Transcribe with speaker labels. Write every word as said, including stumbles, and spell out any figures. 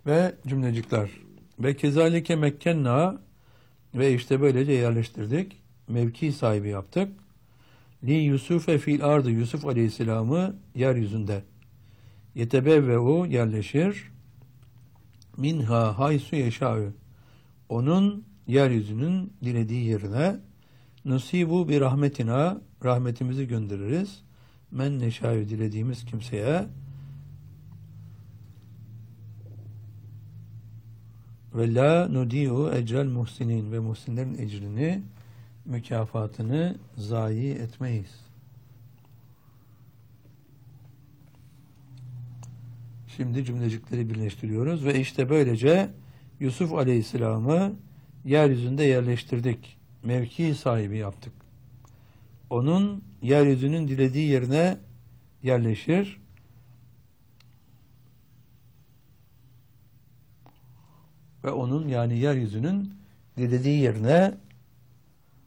Speaker 1: Ve cümlecikler. Ve kezalike mekkenna, ve işte böylece yerleştirdik. Mevki sahibi yaptık. Li Yusufe fil ardı, Yusuf Aleyhisselam'ı yeryüzünde. Yetebevve'u yerleşir. Minha haysu yeşâ'ü, onun yeryüzünün dilediği yerine. Nusibu bir rahmetina, rahmetimizi göndeririz. Men neşâ'ü, dilediğimiz kimseye. Ve la nudi'u ecrel muhsinin, ve muhsinlerin ecrini, mükafatını zayi etmeyiz. Şimdi cümlecikleri birleştiriyoruz ve işte böylece Yusuf Aleyhisselam'ı yeryüzünde yerleştirdik. Mevki sahibi yaptık. Onun yeryüzünün dilediği yerine yerleşir. Ve onun, yani yeryüzünün dilediği yerine